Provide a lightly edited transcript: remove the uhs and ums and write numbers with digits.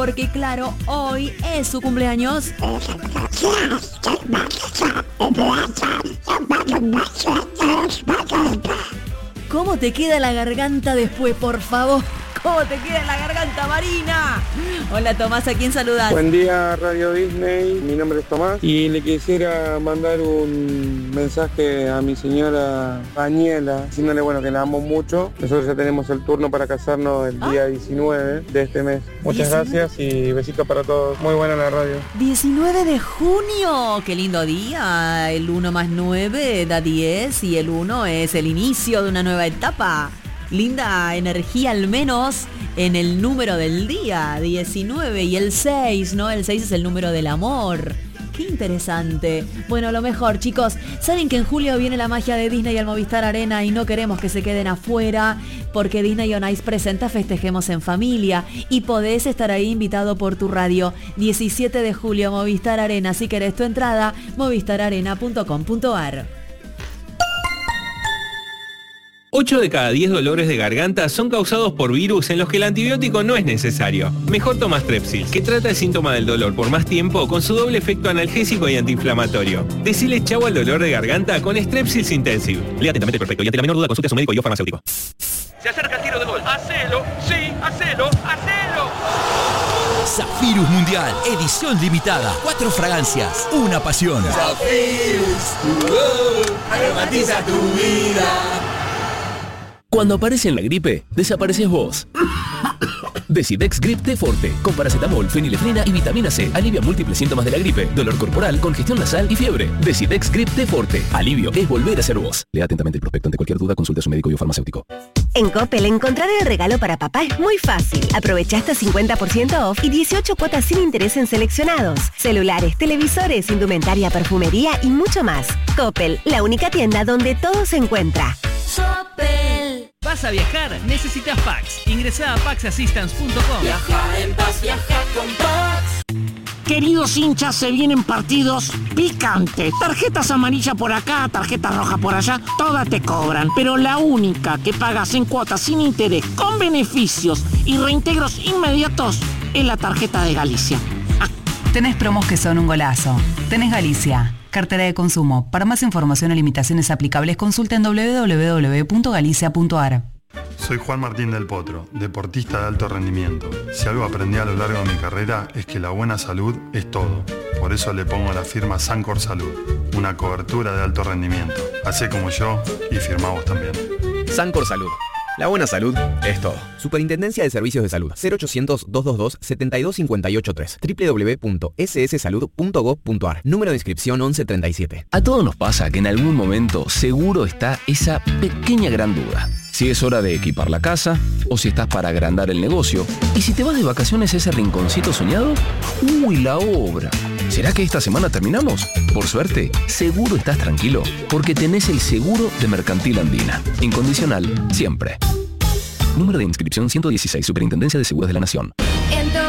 porque claro, hoy es su cumpleaños. ¿Cómo te queda la garganta después, por favor? ¿Cómo te queda la garganta, Marina? Hola, Tomás, ¿a quién saludás? Buen día, Radio Disney. Mi nombre es Tomás y le quisiera mandar un mensaje a mi señora Daniela, diciéndole, bueno, que la amo mucho. Nosotros ya tenemos el turno para casarnos el día 19 de este mes. Muchas gracias y besitos para todos. Muy buena la radio. 19 de junio, qué lindo día. El 1 más 9 da 10 y el 1 es el inicio de una nueva etapa. Linda energía al menos en el número del día, 19 y el 6, ¿no? El 6 es el número del amor. Qué interesante. Bueno, lo mejor, chicos, saben que en julio viene la magia de Disney al Movistar Arena y no queremos que se queden afuera porque Disney On Ice presenta Festejemos en Familia y podés estar ahí invitado por tu radio. 17 de julio, Movistar Arena. Si querés tu entrada, movistararena.com.ar. 8 de cada 10 dolores de garganta son causados por virus en los que el antibiótico no es necesario. Mejor toma Strepsils, que trata el síntoma del dolor por más tiempo con su doble efecto analgésico y antiinflamatorio. Decile chau al dolor de garganta con Strepsils Intensive. Lea atentamente el prospecto y ante la menor duda consulte a su médico y o farmacéutico. Se acerca el tiro de gol. ¡Hacelo! ¡Sí! ¡Hacelo! ¡Hacelo! Zafirus Mundial, edición limitada. 4 fragancias, una pasión. Zafirus, aromatiza tu vida. Cuando aparece la gripe, desapareces vos. Decidex Grip T Forte, con paracetamol, fenilefrina y vitamina C, alivia múltiples síntomas de la gripe, dolor corporal, congestión nasal y fiebre. Decidex Grip T Forte, alivio es volver a ser vos. Lea atentamente el prospecto. Ante cualquier duda consulte a su médico y o farmacéutico. En Coppel, encontrar el regalo para papá es muy fácil. Aprovecha hasta 50% off y 18 cuotas sin interés en seleccionados. Celulares, televisores, indumentaria, perfumería y mucho más. Coppel, la única tienda donde todo se encuentra. Coppel. ¿Vas a viajar? Necesitas Pax. Ingresá a paxassistance.com. Viaja en paz, viaja con Pax. Queridos hinchas, se vienen partidos picantes. Tarjetas amarillas por acá, tarjetas rojas por allá, todas te cobran. Pero la única que pagas en cuotas sin interés, con beneficios y reintegros inmediatos, es la tarjeta de Galicia. Tenés promos que son un golazo. Tenés Galicia. Cartera de consumo. Para más información o limitaciones aplicables, consulta en www.galicia.ar. Soy Juan Martín del Potro, deportista de alto rendimiento. Si algo aprendí a lo largo de mi carrera es que la buena salud es todo. Por eso le pongo la firma Sancor Salud, una cobertura de alto rendimiento. Hacé como yo y firmá vos también. Sancor Salud. La buena salud es todo. Superintendencia de Servicios de Salud. 0800-222-72583. www.sssalud.gov.ar. Número de inscripción 1137. A todos nos pasa que en algún momento seguro está esa pequeña gran duda. Si es hora de equipar la casa, o si estás para agrandar el negocio, y si te vas de vacaciones a ese rinconcito soñado, ¡uy, la obra! ¿Será que esta semana terminamos? Por suerte, seguro estás tranquilo, porque tenés el seguro de Mercantil Andina. Incondicional, siempre. Número de inscripción 116, Superintendencia de Seguros de la Nación.